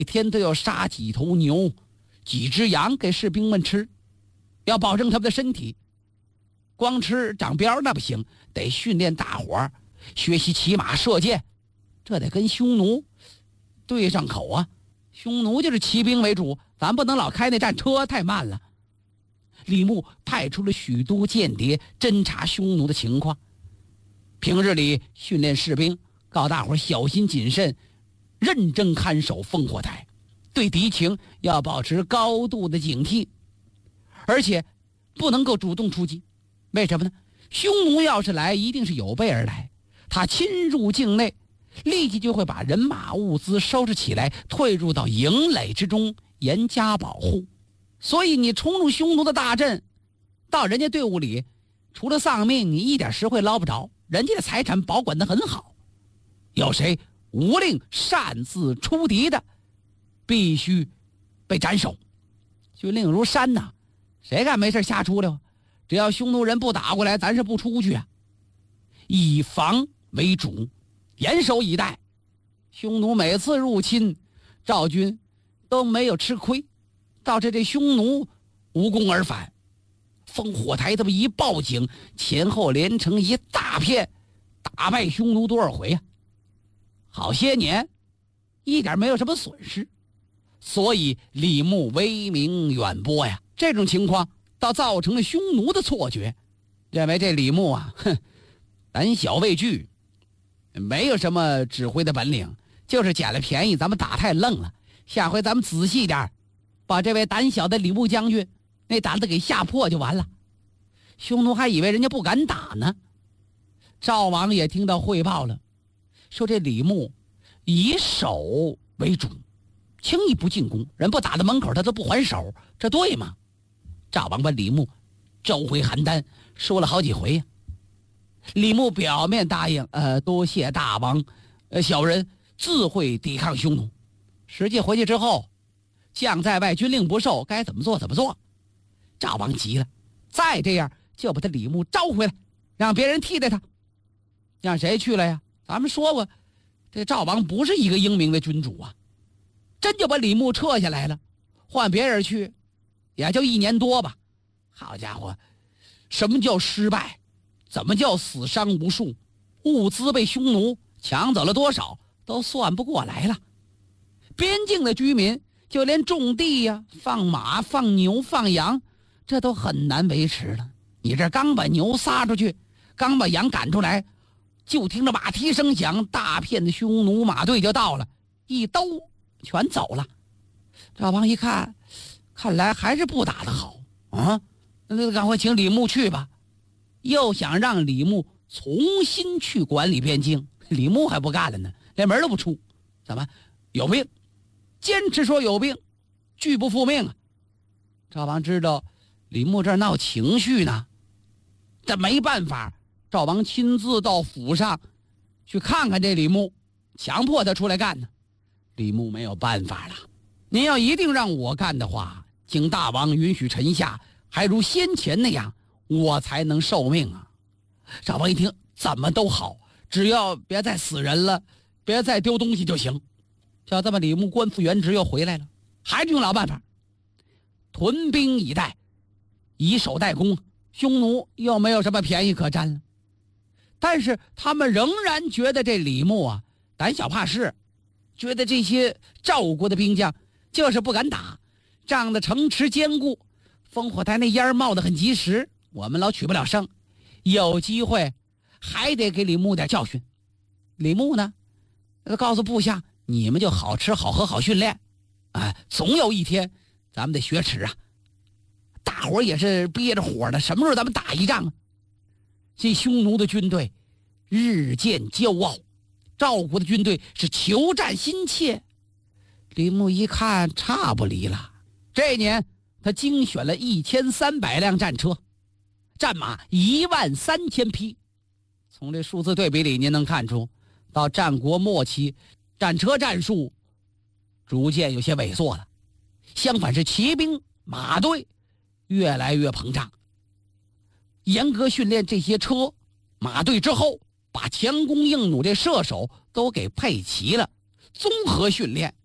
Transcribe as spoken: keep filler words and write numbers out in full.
一天都要杀几头牛、几只羊给士兵们吃，要保证他们的身体。光吃长膘那不行，得训练大伙儿学习骑马射箭，这得跟匈奴对上口啊。匈奴就是骑兵为主，咱不能老开那战车，太慢了。李牧派出了许多间谍侦察匈奴的情况，平日里训练士兵，告大伙小心谨慎，认真看守烽火台，对敌情要保持高度的警惕，而且不能够主动出击。为什么呢？匈奴要是来，一定是有备而来，他侵入境内，立即就会把人马物资收拾起来，退入到营垒之中，严加保护。所以你冲入匈奴的大阵，到人家队伍里，除了丧命，你一点实惠捞不着，人家的财产保管得很好。有谁无令擅自出敌的，必须被斩首。军令如山呐，谁敢没事瞎出溜？只要匈奴人不打过来，咱是不出去啊。以防为主，严守以待。匈奴每次入侵，赵军都没有吃亏，导致这匈奴无功而返。烽火台这么一报警，前后连成一大片，打败匈奴多少回啊？好些年一点没有什么损失，所以李牧威名远播呀。这种情况倒造成了匈奴的错觉，认为这李牧啊，哼，胆小畏惧，没有什么指挥的本领，就是捡了便宜，咱们打太愣了。下回咱们仔细点，把这位胆小的李牧将军那胆子给吓破就完了。匈奴还以为人家不敢打呢。赵王也听到汇报了，说这李牧以守为主，轻易不进攻，人不打到门口他都不还手，这对吗？赵王把李牧召回邯郸，说了好几回呀、啊。李牧表面答应，呃，多谢大王，呃，小人自会抵抗匈奴。实际回去之后，将在外，军令不受，该怎么做怎么做。赵王急了，再这样就把他李牧招回来，让别人替代他。让谁去了呀？咱们说过，这赵王不是一个英明的君主啊，真就把李牧撤下来了，换别人去，也就一年多吧。好家伙，什么叫失败？怎么叫死伤无数？物资被匈奴抢走了多少都算不过来了。边境的居民就连种地呀、放马、放牛、放羊，这都很难维持了。你这刚把牛撒出去，刚把羊赶出来，就听着马蹄声响，大片的匈奴马队就到了，一兜全走了。赵王一看，看来还是不打得好啊，那赶快请李牧去吧。又想让李牧重新去管理边境，李牧还不干了呢，连门都不出。怎么有病？坚持说有病，拒不复命啊！赵王知道李牧这儿闹情绪呢，这没办法，赵王亲自到府上去看看这李牧，强迫他出来干呢。李牧没有办法了，您要一定让我干的话，请大王允许臣下还如先前那样，我才能受命啊。赵王一听，怎么都好，只要别再死人了，别再丢东西就行。就这么，李牧官复原职又回来了，还是用老办法，屯兵以待，以守待攻。匈奴又没有什么便宜可占了，但是他们仍然觉得这李牧啊胆小怕事，觉得这些赵国的兵将就是不敢打，仗的城池坚固，烽火台那烟冒得很及时，我们老取不了胜，有机会还得给李牧点教训。李牧呢告诉部下，你们就好吃好喝好训练，哎，总有一天咱们得雪耻啊。大伙儿也是憋着火的，什么时候咱们打一仗啊？这匈奴的军队日渐骄傲，赵国的军队是求战心切。李牧一看差不离了，这年他精选了一千三百辆战车，战马一万三千匹。从这数字对比里，您能看出，到战国末期，战车战术逐渐有些萎缩了，相反是骑兵马队越来越膨胀。严格训练这些车马队之后，把强弓硬弩这射手都给配齐了，综合训练，